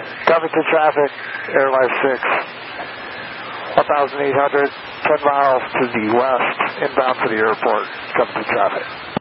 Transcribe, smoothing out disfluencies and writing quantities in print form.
Copy to traffic, Airline 6, 1,800, 10 miles to the west, inbound to the airport. Copy to traffic.